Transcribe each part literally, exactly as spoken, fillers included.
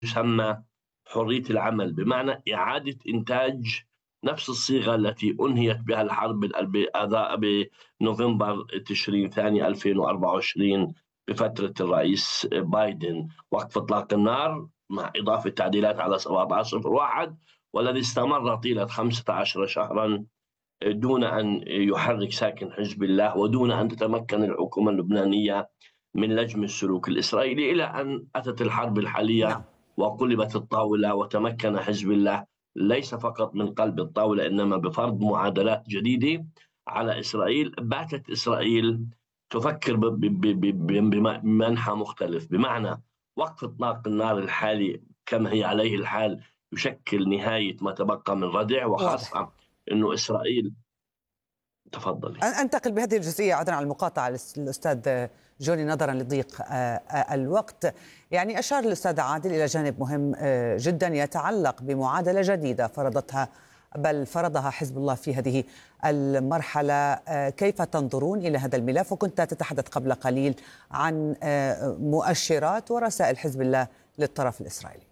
تسمى حرية العمل، بمعنى إعادة إنتاج نفس الصيغة التي أنهيت بها الحرب بأذاء بنوفمبر تشرين ثاني ألفين وأربعة وعشرين بفترة الرئيس بايدن، وقف إطلاق النار مع إضافة تعديلات على سبعة عشر صفر واحد، والذي استمر طيلة خمسة عشر شهرا دون أن يحرك ساكن حزب الله ودون أن تتمكن الحكومة اللبنانية من لجم السلوك الإسرائيلي، إلى أن أتت الحرب الحالية نعم. وقلبت الطاولة وتمكن حزب الله ليس فقط من قلب الطاولة إنما بفرض معادلات جديدة على إسرائيل. باتت إسرائيل تفكر بمنحى مختلف، بمعنى وقف إطلاق النار الحالي كما هي عليه الحال يشكل نهاية ما تبقى من ردع، واضح. وخاصة أنه إسرائيل. تفضلي. أنتقل بهذه الجزئية عذرا على المقاطعة الأستاذ جوني نظرا لضيق الوقت. يعني أشار الأستاذ عادل إلى جانب مهم جدا يتعلق بمعادلة جديدة فرضتها بل فرضها حزب الله في هذه المرحلة. كيف تنظرون إلى هذا الملف؟ وكنت تتحدث قبل قليل عن مؤشرات ورسائل حزب الله للطرف الإسرائيلي.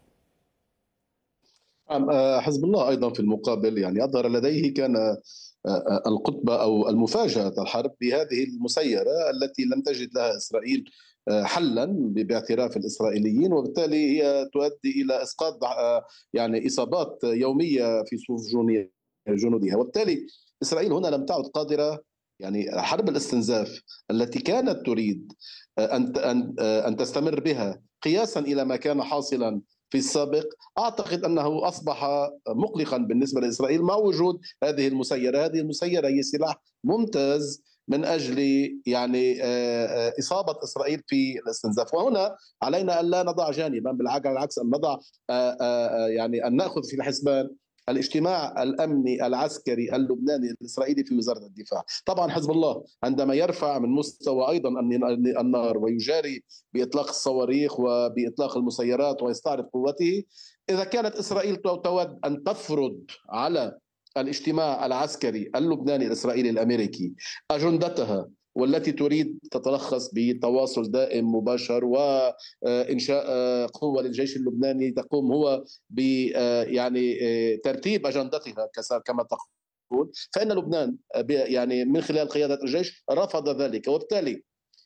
حزب الله أيضا في المقابل يعني أظهر لديه كان القطبة أو المفاجأة الحرب بهذه المسيرة التي لم تجد لها إسرائيل حلا باعتراف الإسرائيليين، وبالتالي هي تؤدي إلى إسقاط يعني إصابات يومية في صفوف جنودها. وبالتالي إسرائيل هنا لم تعد قادرة، يعني حرب الاستنزاف التي كانت تريد أن أن تستمر بها قياسا إلى ما كان حاصلا في السابق، أعتقد أنه أصبح مقلقا بالنسبة لإسرائيل مع وجود هذه المسيرة. هذه المسيرة هي سلاح ممتاز من أجل يعني إصابة إسرائيل في الاستنزاف. وهنا علينا أن لا نضع جانبا، بالعكس أن نضع يعني أن نأخذ في الحسبان الاجتماع الأمني العسكري اللبناني الإسرائيلي في وزارة الدفاع. طبعا حزب الله عندما يرفع من مستوى أيضا النار ويجاري بإطلاق الصواريخ وبإطلاق المسيرات ويستعرض قوته، إذا كانت إسرائيل تود أن تفرض على الاجتماع العسكري اللبناني الإسرائيلي الأمريكي أجندتها والتي تريد تتلخص بتواصل دائم مباشر وإنشاء قوة للجيش اللبناني تقوم هو ب يعني ترتيب أجندتها كما تقول، فإن لبنان يعني من خلال قيادة الجيش رفض ذلك. وبالتالي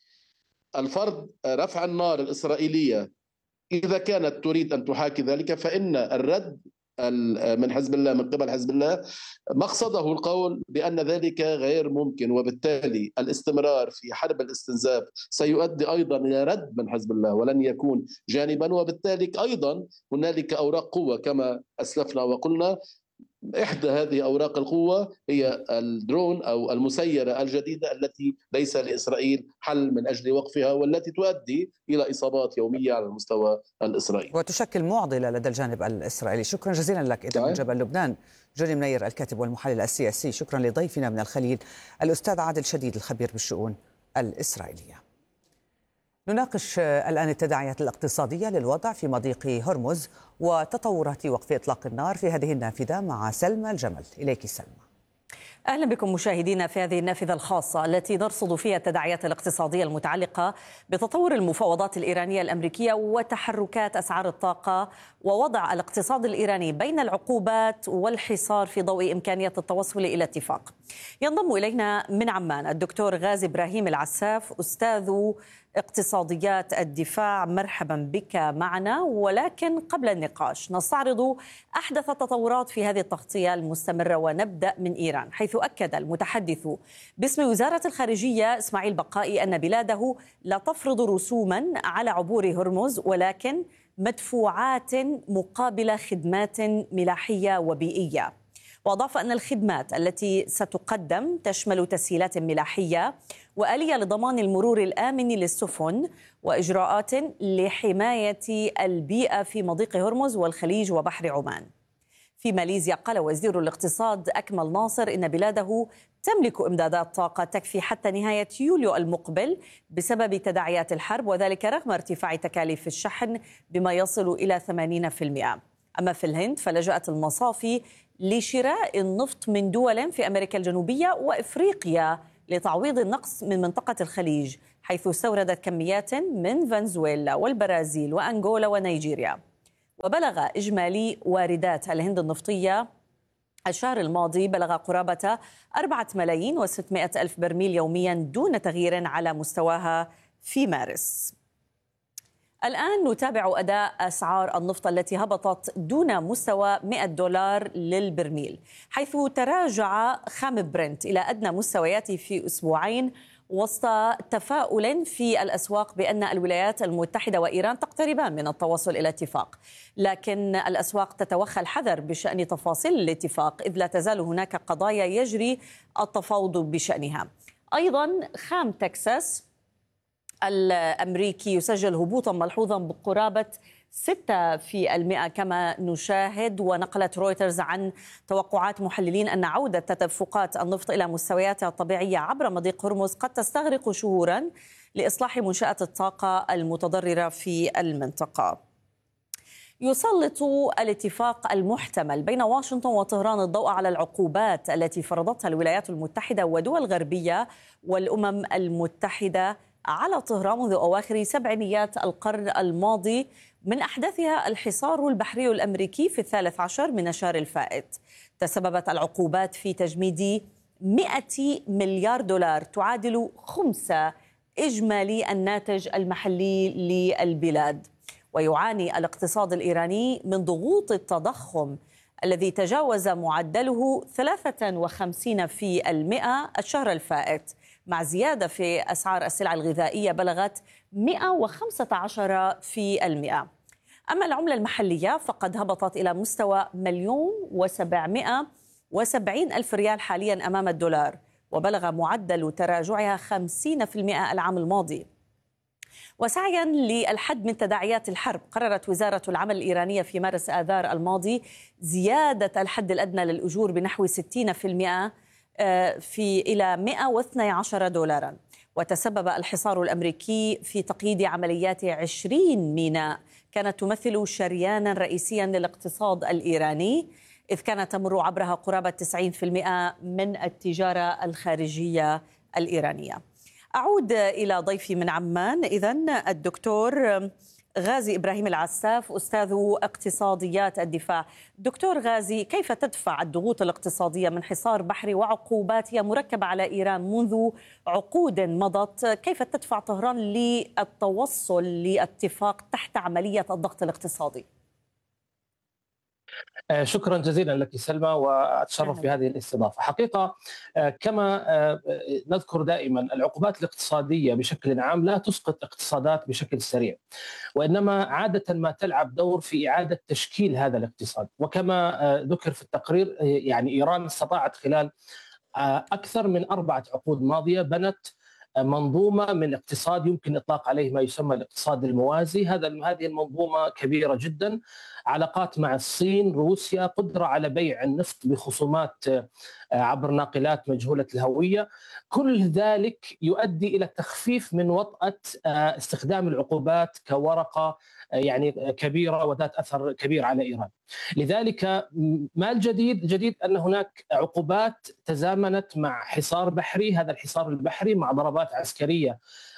الفرض رفع النار الإسرائيلية إذا كانت تريد أن تحاكي ذلك، فإن الرد من حزب الله من قبل حزب الله مقصده القول بأن ذلك غير ممكن، وبالتالي الاستمرار في حرب الاستنزاف سيؤدي أيضا إلى رد من حزب الله ولن يكون جانبا. وبالتالي أيضا هنالك أوراق قوة كما أسلفنا وقلنا. إحدى هذه أوراق القوة هي الدرون أو المسيرة الجديدة التي ليس لإسرائيل حل من أجل وقفها، والتي تؤدي إلى إصابات يومية على المستوى الإسرائيلي وتشكل معضلة لدى الجانب الإسرائيلي. شكرا جزيلا لك إذا من جبل لبنان جوني منير الكاتب والمحلل السياسي. شكرا لضيفنا من الخليل الأستاذ عادل شديد الخبير بالشؤون الإسرائيلية. نناقش الآن التداعيات الاقتصادية للوضع في مضيق هرمز وتطورات وقف إطلاق النار في هذه النافذة مع سلمى الجمل. إليك سلمى. أهلا بكم مشاهدينا في هذه النافذة الخاصة التي نرصد فيها التداعيات الاقتصادية المتعلقة بتطور المفاوضات الإيرانية الأمريكية وتحركات أسعار الطاقة ووضع الاقتصاد الإيراني بين العقوبات والحصار في ضوء إمكانية التوصل إلى اتفاق. ينضم إلينا من عمان الدكتور غازي إبراهيم العساف أستاذ اقتصاديات الدفاع. مرحبا بك معنا. ولكن قبل النقاش نستعرض أحدث التطورات في هذه التغطية المستمرة، ونبدأ من إيران، حيث أكد المتحدث باسم وزارة الخارجية إسماعيل بقائي أن بلاده لا تفرض رسوما على عبور هرمز ولكن مدفوعات مقابل خدمات ملاحية وبيئية. وأضاف أن الخدمات التي ستقدم تشمل تسهيلات ملاحية وآلية لضمان المرور الآمن للسفن وإجراءات لحماية البيئة في مضيق هرمز والخليج وبحر عمان. في ماليزيا قال وزير الاقتصاد أكمل ناصر إن بلاده تملك إمدادات طاقة تكفي حتى نهاية يوليو المقبل بسبب تداعيات الحرب، وذلك رغم ارتفاع تكاليف الشحن بما يصل إلى ثمانين بالمئة. أما في الهند فلجأت المصافي لشراء النفط من دول في أمريكا الجنوبية وإفريقيا لتعويض النقص من منطقة الخليج، حيث استوردت كميات من فنزويلا والبرازيل وأنغولا ونيجيريا. وبلغ إجمالي واردات الهند النفطية الشهر الماضي بلغ قرابة أربعة ملايين وستمائة ألف برميل يوميا دون تغيير على مستواها في مارس. الآن نتابع أداء أسعار النفط التي هبطت دون مستوى مئة دولار للبرميل، حيث تراجع خام برنت إلى أدنى مستوياته في أسبوعين وسط تفاؤل في الأسواق بأن الولايات المتحدة وإيران تقتربان من التوصل إلى اتفاق، لكن الأسواق تتوخى الحذر بشأن تفاصيل الاتفاق إذ لا تزال هناك قضايا يجري التفاوض بشأنها. أيضا خام تكساس الأمريكي يسجل هبوطا ملحوظا بقرابة ستة في المئة كما نشاهد. ونقلت رويترز عن توقعات محللين أن عودة تدفقات النفط إلى مستوياتها الطبيعية عبر مضيق هرمز قد تستغرق شهورا لإصلاح منشآت الطاقة المتضررة في المنطقة. يسلط الاتفاق المحتمل بين واشنطن وطهران الضوء على العقوبات التي فرضتها الولايات المتحدة ودول غربية والأمم المتحدة على طهران منذ أواخر سبعينيات القرن الماضي، من أحدثها الحصار البحري الأمريكي في الثالث عشر من الشهر الفائت. تسببت العقوبات في تجميد مئة مليار دولار تعادل خمسة إجمالي الناتج المحلي للبلاد. ويعاني الاقتصاد الإيراني من ضغوط التضخم الذي تجاوز معدله ثلاثة وخمسين في المئة الشهر الفائت، مع زيادة في أسعار السلع الغذائية بلغت مئة وخمسة عشر في المئة. أما العملة المحلية فقد هبطت إلى مستوى مليون وسبعمائة وسبعين ألف ريال حاليا أمام الدولار، وبلغ معدل تراجعها خمسين في المئة العام الماضي. وسعيا للحد من تداعيات الحرب، قررت وزارة العمل الإيرانية في مارس آذار الماضي زيادة الحد الأدنى للأجور بنحو ستين في المئة في إلى مئة واثني عشر دولارا. وتسبب الحصار الأمريكي في تقييد عمليات عشرين ميناء كانت تمثل شريانا رئيسيا للاقتصاد الإيراني، إذ كانت تمر عبرها قرابة تسعين في المئة من التجارة الخارجية الإيرانية. أعود إلى ضيفي من عمان إذن الدكتور غازي إبراهيم العساف، أستاذ اقتصاديات الدفاع. دكتور غازي، كيف تدفع الضغوط الاقتصادية من حصار بحري وعقوبات هي مركبة على إيران منذ عقود مضت، كيف تدفع طهران للتوصل لاتفاق تحت عملية الضغط الاقتصادي؟ شكرا جزيلا لك سلمى، وأتشرف بهذه الاستضافة. حقيقة كما نذكر دائما العقوبات الاقتصادية بشكل عام لا تسقط اقتصادات بشكل سريع، وإنما عادة ما تلعب دور في إعادة تشكيل هذا الاقتصاد. وكما ذكر في التقرير يعني إيران استطاعت خلال أكثر من أربعة عقود ماضية بنت منظومة من اقتصاد يمكن إطلاق عليه ما يسمى الاقتصاد الموازي. هذا هذه المنظومة كبيرة جدا، علاقات مع الصين، روسيا، قدرة على بيع النفط بخصومات عبر ناقلات مجهولة الهوية. كل ذلك يؤدي إلى تخفيف من وطأة استخدام العقوبات كورقة يعني كبيرة وذات أثر كبير على إيران. لذلك ما الجديد؟ الجديد أن هناك عقوبات تزامنت مع حصار بحري، هذا الحصار البحري مع ضربات عسكرية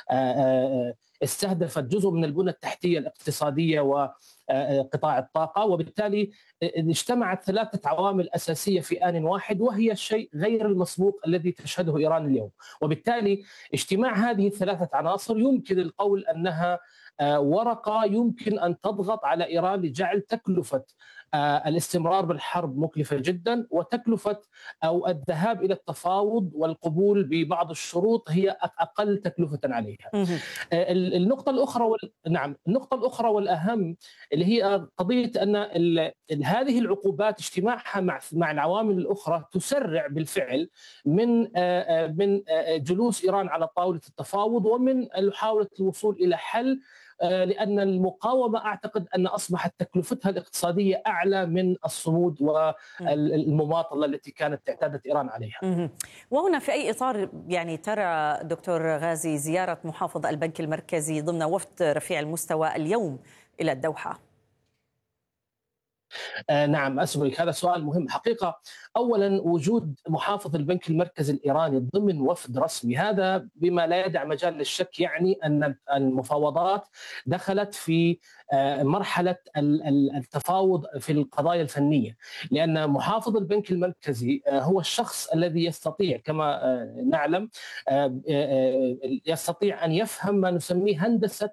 استهدفت جزء من البنى التحتية الاقتصادية وقطاع الطاقة، وبالتالي اجتمعت ثلاثة عوامل أساسية في آن واحد، وهي الشيء غير المسبوق الذي تشهده إيران اليوم. وبالتالي اجتماع هذه الثلاثة عناصر يمكن القول أنها ورقة يمكن أن تضغط على إيران لجعل تكلفة الاستمرار بالحرب مكلفة جدا، وتكلفة أو الذهاب إلى التفاوض والقبول ببعض الشروط هي أقل تكلفة عليها. النقطة الأخرى وال... نعم النقطة الأخرى والأهم اللي هي قضية أن ال... هذه العقوبات اجتماعها مع مع العوامل الأخرى تسرع بالفعل من من جلوس إيران على طاولة التفاوض ومن محاولة الوصول إلى حل، لأن المقاومة أعتقد أن أصبحت تكلفتها الاقتصادية أعلى من الصمود والمماطلة التي كانت اعتادت إيران عليها. وهنا في أي إطار يعني ترى دكتور غازي زيارة محافظ البنك المركزي ضمن وفد رفيع المستوى اليوم إلى الدوحة؟ آه نعم أسبرك، هذا سؤال مهم حقيقة. أولا وجود محافظ البنك المركزي الإيراني ضمن وفد رسمي هذا بما لا يدع مجال للشك، يعني أن المفاوضات دخلت في آه مرحلة التفاوض في القضايا الفنية، لأن محافظ البنك المركزي آه هو الشخص الذي يستطيع كما آه نعلم آه آه يستطيع أن يفهم ما نسميه هندسة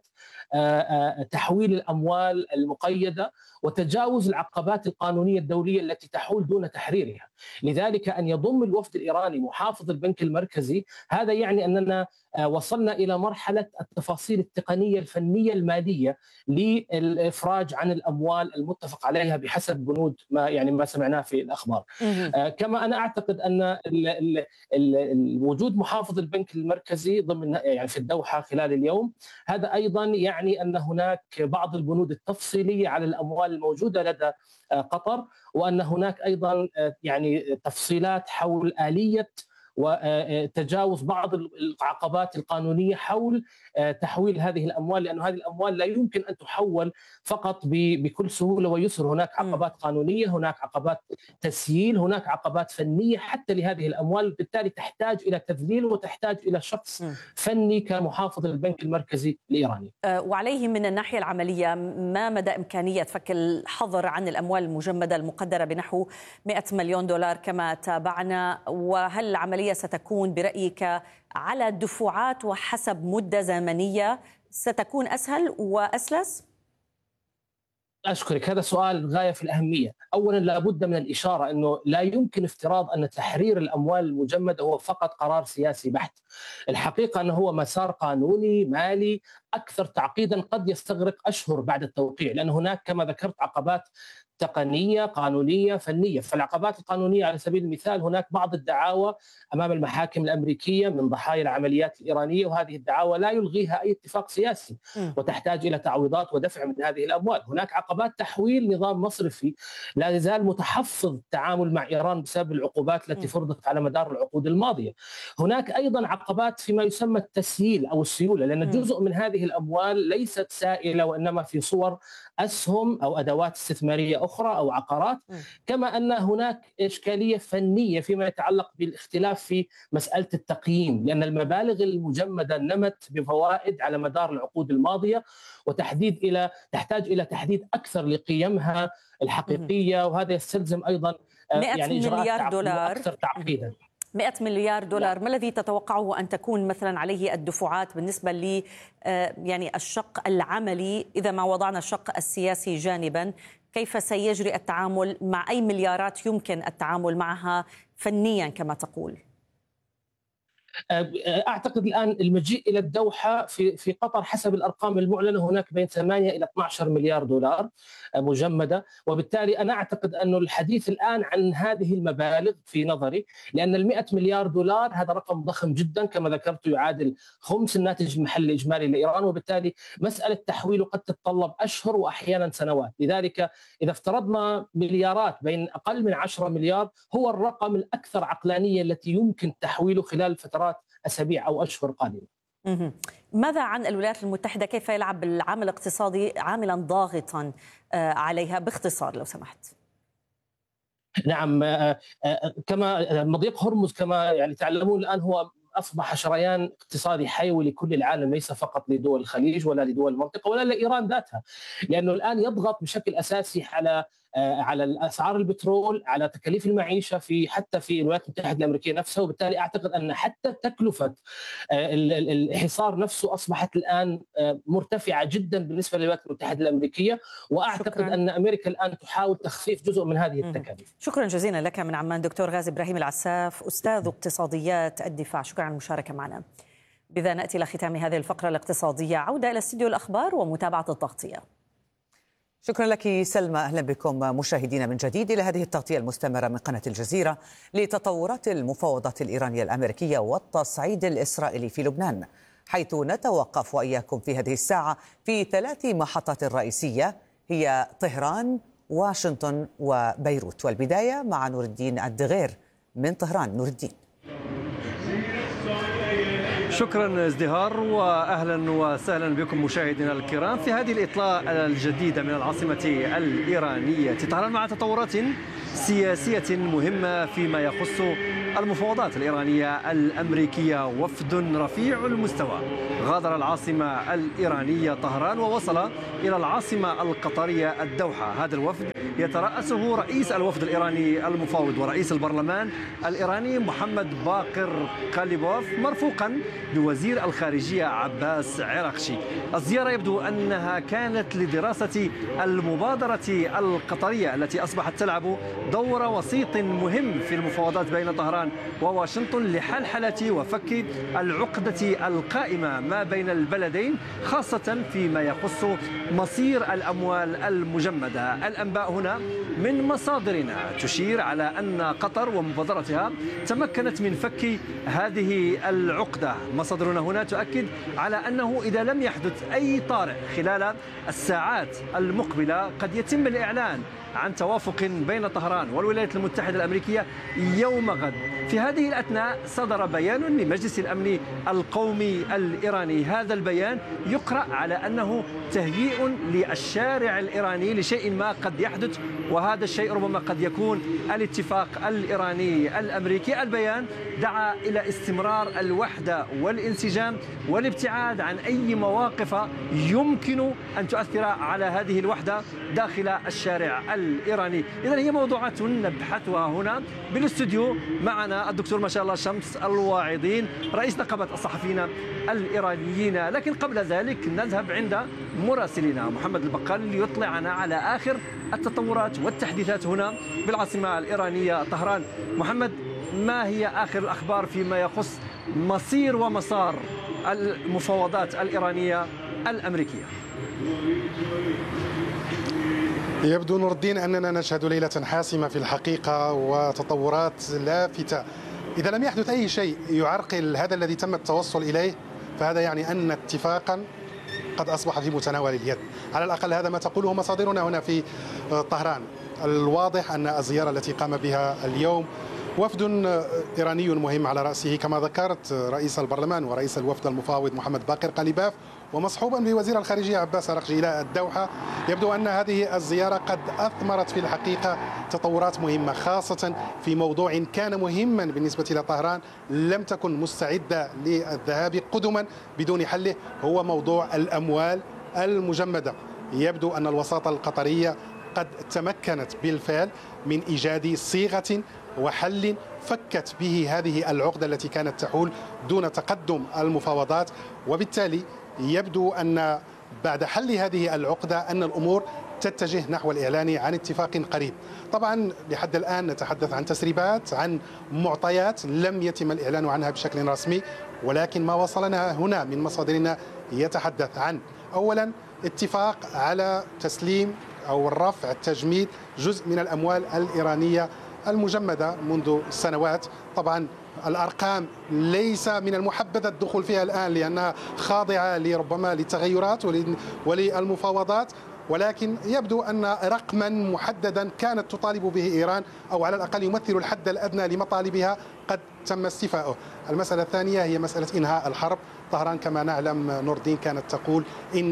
تحويل الأموال المقيدة وتجاوز العقبات القانونية الدولية التي تحول دون تحريرها. لذلك أن يضم الوفد الإيراني محافظ البنك المركزي هذا يعني أننا وصلنا إلى مرحلة التفاصيل التقنية الفنية المالية للإفراج عن الأموال المتفق عليها بحسب بنود ما يعني ما سمعناه في الأخبار. كما أنا أعتقد أن وجود محافظ البنك المركزي ضمن يعني في الدوحة خلال اليوم هذا أيضا يعني أن هناك بعض البنود التفصيلية على الأموال الموجودة لدى قطر، وأن هناك أيضا يعني تفصيلات حول آلية وتجاوز بعض العقبات القانونية حول تحويل هذه الأموال، لأن هذه الأموال لا يمكن أن تحول فقط بكل سهولة ويسر. هناك عقبات قانونية، هناك عقبات تسييل، هناك عقبات فنية حتى لهذه الأموال، بالتالي تحتاج إلى تذليل وتحتاج إلى شخص فني كمحافظ البنك المركزي الإيراني. وعليه من الناحية العملية ما مدى إمكانية فك الحظر عن الأموال المجمدة المقدرة بنحو مئة مليون دولار كما تابعنا؟ وهل العملية ستكون برأيك على دفعات وحسب مدة زمنية ستكون أسهل وأسلس؟ أشكرك، هذا سؤال غاية في الأهمية. أولا لابد من الإشارة أنه لا يمكن افتراض أن تحرير الأموال المجمدة هو فقط قرار سياسي بحت. الحقيقة أنه هو مسار قانوني مالي أكثر تعقيدا قد يستغرق أشهر بعد التوقيع، لأن هناك كما ذكرت عقبات تقنية قانونية فنية. فالعقبات القانونية على سبيل المثال هناك بعض الدعاوى أمام المحاكم الأمريكية من ضحايا العمليات الإيرانية، وهذه الدعاوى لا يلغيها أي اتفاق سياسي وتحتاج إلى تعويضات ودفع من هذه الأموال. هناك عقبات تحويل نظام مصرفي لا يزال متحفظ التعامل مع إيران بسبب العقوبات التي فرضت على مدار العقود الماضية. هناك أيضا عقبات فيما يسمى التسييل أو السيولة، لأن جزء من هذه الأموال ليست سائلة وإنما في صور أسهم أو أدوات استثمارية أخرى أو عقارات. كما أن هناك إشكالية فنية فيما يتعلق بالاختلاف في مسألة التقييم، لأن المبالغ المجمدة نمت بفوائد على مدار العقود الماضية، وتحديد إلى تحتاج إلى تحديد أكثر لقيمها الحقيقية، وهذا يستلزم أيضا يعني مليار دولار أكثر تعقيدا. مئة مليار دولار، ما الذي تتوقعه أن تكون مثلا عليه الدفعات بالنسبة ل يعني الشق العملي؟ إذا ما وضعنا الشق السياسي جانبا، كيف سيجري التعامل مع أي مليارات يمكن التعامل معها فنيا كما تقول؟ أعتقد الآن المجيء إلى الدوحة في في قطر حسب الأرقام المعلنة هناك بين ثمانية إلى اثني عشر مليار دولار مجمدة، وبالتالي أنا أعتقد أن الحديث الآن عن هذه المبالغ في نظري، لأن المئة مليار دولار هذا رقم ضخم جدا كما ذكرت، يعادل خمس الناتج المحلي الإجمالي لإيران، وبالتالي مسألة تحويله قد تتطلب أشهر وأحيانا سنوات. لذلك إذا افترضنا مليارات بين أقل من عشرة مليار هو الرقم الأكثر عقلانية التي يمكن تحويله خلال فترات أسابيع أو أشهر قادمة. ماذا عن الولايات المتحدة؟ كيف يلعب بالعامل الاقتصادي عاملا ضاغطا عليها؟ باختصار لو سمحت. نعم، كما مضيق هرمز كما يعني تعلمون الآن هو أصبح شريان اقتصادي حيوي لكل العالم، ليس فقط لدول الخليج ولا لدول المنطقة ولا لإيران ذاتها، لأنه الآن يضغط بشكل أساسي على على أسعار البترول، على تكاليف المعيشة في حتى في الولايات المتحدة الأمريكية نفسها، وبالتالي أعتقد أن حتى تكلفة الحصار نفسه أصبحت الآن مرتفعة جدا بالنسبة للولايات المتحدة الأمريكية، وأعتقد شكراً. أن أمريكا الآن تحاول تخفيف جزء من هذه التكاليف. شكرا جزيلا لك من عمان دكتور غازي إبراهيم العساف، أستاذ اقتصاديات الدفاع، شكرا على المشاركة معنا. بذا نأتي إلى ختام هذه الفقرة الاقتصادية، عودة إلى استديو الأخبار ومتابعة التغطية. شكرا لك سلمى، أهلا بكم مشاهدينا من جديد إلى هذه التغطية المستمرة من قناة الجزيرة لتطورات المفاوضات الإيرانية الأمريكية والتصعيد الإسرائيلي في لبنان، حيث نتوقف وإياكم في هذه الساعة في ثلاث محطات رئيسية هي طهران، واشنطن وبيروت. والبداية مع نور الدين الدغير من طهران. نور الدين. شكرا ازدهار، واهلا وسهلا بكم مشاهدينا الكرام في هذه الاطلاله الجديده من العاصمه الايرانيه طهران، مع تطورات سياسيه مهمه فيما يخص المفاوضات الايرانيه الامريكيه. وفد رفيع المستوى غادر العاصمه الايرانيه طهران ووصل الى العاصمه القطريه الدوحه. هذا الوفد يترأسه رئيس الوفد الايراني المفاوض ورئيس البرلمان الايراني محمد باقر قاليبوف، مرفوقا بوزير الخارجيه عباس عراقشي. الزياره يبدو انها كانت لدراسه المبادره القطريه التي اصبحت تلعب دور وسيط مهم في المفاوضات بين طهران وواشنطن لحلحله وفك العقده القائمه ما بين البلدين، خاصه فيما يخص مصير الاموال المجمده. الانباء هنا من مصادرنا تشير على ان قطر ومبادرتها تمكنت من فك هذه العقده. مصادرنا هنا تؤكد على انه اذا لم يحدث اي طارئ خلال الساعات المقبله قد يتم الاعلان عن توافق بين طهران والولايات المتحدة الأمريكية يوم غد. في هذه الأثناء صدر بيان لمجلس الأمن القومي الإيراني. هذا البيان يقرأ على أنه تهيئ للشارع الإيراني لشيء ما قد يحدث، وهذا الشيء ربما قد يكون الاتفاق الإيراني الأمريكي. البيان دعا إلى استمرار الوحدة والانسجام والابتعاد عن أي مواقف يمكن أن تؤثر على هذه الوحدة داخل الشارع الإيراني. إذن هي موضوعات نبحثها هنا بالاستوديو. معنا الدكتور ما شاء الله شمس الواعظين رئيس نقابة الصحفيين الإيرانيين. لكن قبل ذلك نذهب عند مراسلنا محمد البقال ليطلعنا على آخر التطورات والتحديثات هنا بالعاصمة الإيرانية طهران. محمد، ما هي آخر الأخبار فيما يخص مصير ومسار المفاوضات الإيرانية الأمريكية؟ يبدو نور الدين أننا نشهد ليلة حاسمة في الحقيقة وتطورات لافتة. إذا لم يحدث أي شيء يعرقل هذا الذي تم التوصل إليه فهذا يعني أن اتفاقا قد أصبح في متناول اليد. على الأقل هذا ما تقوله مصادرنا هنا في طهران. الواضح أن الزيارة التي قام بها اليوم وفد إيراني مهم على رأسه كما ذكرت رئيس البرلمان ورئيس الوفد المفاوض محمد باقر قاليباف، ومصحوبا بوزير الخارجية عباس عراقشي إلى الدوحة. يبدو أن هذه الزيارة قد أثمرت في الحقيقة تطورات مهمة، خاصة في موضوع كان مهما بالنسبة إلى طهران لم تكن مستعدة للذهاب قدما بدون حله، هو موضوع الأموال المجمدة. يبدو أن الوساطة القطرية قد تمكنت بالفعل من إيجاد صيغة وحل فكت به هذه العقدة التي كانت تحول دون تقدم المفاوضات، وبالتالي يبدو أن بعد حل هذه العقدة أن الأمور تتجه نحو الإعلان عن اتفاق قريب. طبعا لحد الآن نتحدث عن تسريبات، عن معطيات لم يتم الإعلان عنها بشكل رسمي، ولكن ما وصلنا هنا من مصادرنا يتحدث عن أولا اتفاق على تسليم أو الرفع التجميد جزء من الأموال الإيرانية المجمدة منذ سنوات. طبعا الأرقام ليس من المحبذ الدخول فيها الآن لأنها خاضعة لربما للتغيرات وللمفاوضات، ولكن يبدو أن رقما محددا كانت تطالب به إيران أو على الأقل يمثل الحد الأدنى لمطالبها قد تم استيفاؤه. المسألة الثانية هي مسألة إنهاء الحرب. طهران كما نعلم نور الدين كانت تقول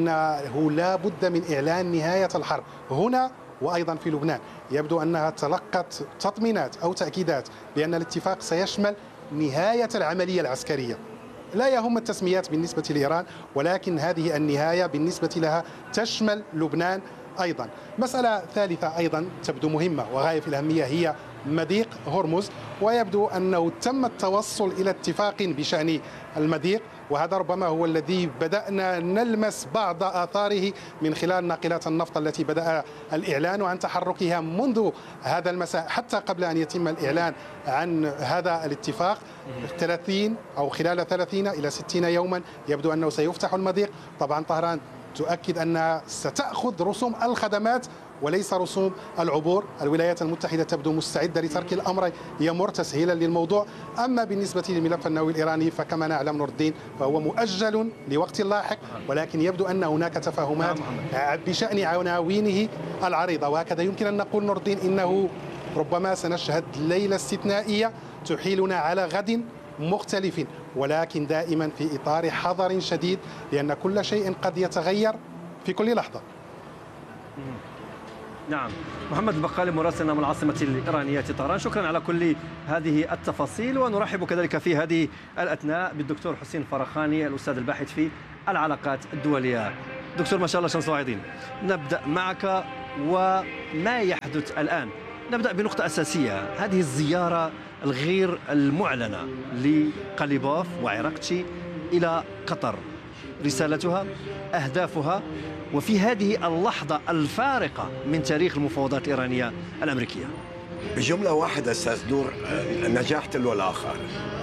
إنه لا بد من إعلان نهاية الحرب هنا وأيضا في لبنان. يبدو أنها تلقت تطمينات أو تأكيدات بأن الاتفاق سيشمل نهاية العملية العسكرية. لا يهم التسميات بالنسبة لإيران، ولكن هذه النهاية بالنسبة لها تشمل لبنان أيضا. مسألة ثالثة أيضا تبدو مهمة وغاية في الأهمية هي مضيق هرمز، ويبدو أنه تم التوصل إلى اتفاق بشأن المضيق، وهذا ربما هو الذي بدأنا نلمس بعض آثاره من خلال ناقلات النفط التي بدأ الإعلان عن تحركها منذ هذا المساء حتى قبل أن يتم الإعلان عن هذا الاتفاق. ثلاثين أو خلال ثلاثين إلى ستين يوما يبدو أنه سيفتح المضيق. طبعا طهران تؤكد أنها ستأخذ رسوم الخدمات وليس رسوم العبور. الولايات المتحدة تبدو مستعدة لترك الأمر يمر تسهيلا للموضوع. أما بالنسبة للملف النووي الإيراني فكما نعلم نور الدين فهو مؤجل لوقت لاحق، ولكن يبدو أن هناك تفاهمات بشأن عناوينه العريضة، وهكذا يمكن أن نقول نور الدين إنه ربما سنشهد ليلة استثنائية تحيلنا على غد مختلفين، ولكن دائما في إطار حذر شديد، لأن كل شيء قد يتغير في كل لحظة. نعم. محمد البقالي مراسلنا من العاصمة الإيرانية طهران، شكرا على كل هذه التفاصيل. ونرحب كذلك في هذه الأثناء بالدكتور حسين فرخاني الأستاذ الباحث في العلاقات الدولية. دكتور ما شاء الله شمس واعدين، نبدأ معك وما يحدث الآن. نبدأ بنقطة أساسية، هذه الزيارة الغير المعلنة لقليبوف وعراقتشي إلى قطر، رسالتها، أهدافها، وفي هذه اللحظة الفارقة من تاريخ المفاوضات الإيرانية الأمريكية. بجملة واحدة أستاذ نور، نجاح تلو الآخر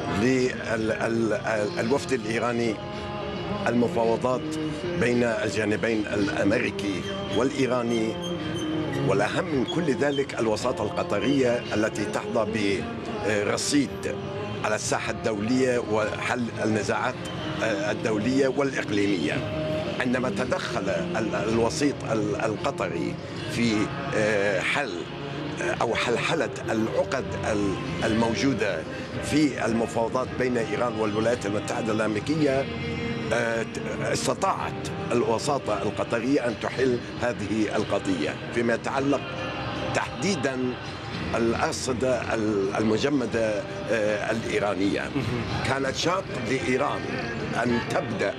للوفد الإيراني، المفاوضات بين الجانبين الأمريكي والإيراني، والأهم من كل ذلك الوساطة القطرية التي تحظى برصيد على الساحة الدولية وحل النزاعات الدولية والإقليمية. عندما تدخل الوسيط القطري في حل أو حلحلة العقد الموجودة في المفاوضات بين إيران والولايات المتحدة الأمريكية، استطاعت الوساطة القطرية أن تحل هذه القضية فيما يتعلق تحديدا الأرصدة المجمدة الإيرانية. كانت شرط لإيران أن تبدأ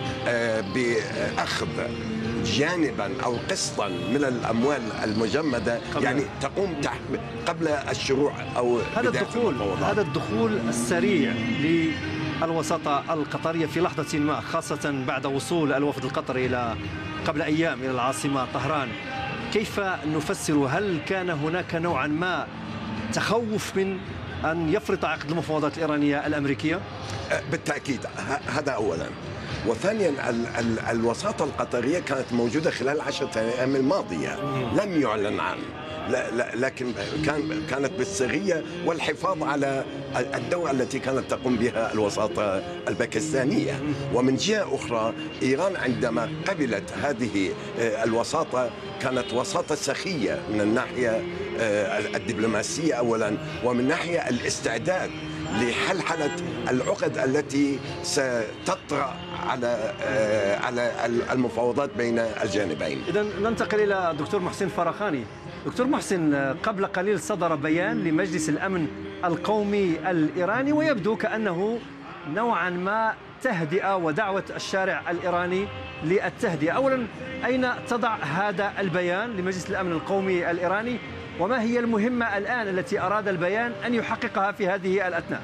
بأخذ جانبا أو قسطا من الأموال المجمدة، يعني تقوم قبل الشروع أو هذا الدخول هذا الدخول السريع للوساطة القطرية في لحظة ما، خاصة بعد وصول الوفد القطري إلى قبل أيام إلى العاصمة طهران. كيف نفسر؟ هل كان هناك نوعا ما تخوف من أن يفرط عقد المفاوضات الإيرانية الأمريكية؟ بالتأكيد، هذا أولا. وثانيا ال ال الوساطة القطرية كانت موجودة خلال العشرة أيام الماضية، لم يعلن عنه، لا لا لكن كان كانت بالسرية والحفاظ على الدور التي كانت تقوم بها الوساطة الباكستانية. ومن جهة أخرى إيران عندما قبلت هذه الوساطة كانت وساطة سخية من الناحية الدبلوماسية أولا، ومن ناحية الاستعداد لحلحلة العقد التي ستطرأ على على المفاوضات بين الجانبين. إذن ننتقل إلى الدكتور محسن فرخاني. دكتور محسن، قبل قليل صدر بيان لمجلس الأمن القومي الإيراني، ويبدو كأنه نوعا ما تهدئة ودعوة الشارع الإيراني للتهدئة. أولا، أين تضع هذا البيان لمجلس الأمن القومي الإيراني، وما هي المهمة الآن التي أراد البيان أن يحققها في هذه الأثناء؟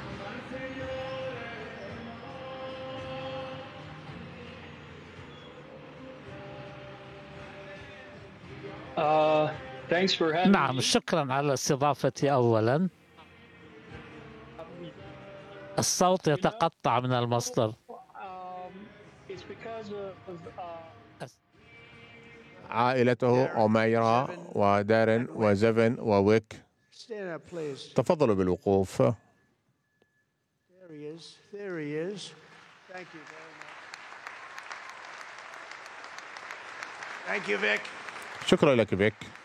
نعم، شكرا على استضافتي. أولا، الصوت يتقطع من المصدر. عائلته أميرة ودارين وزيفن وويك، تفضلوا بالوقوف. شكرا لك فيك.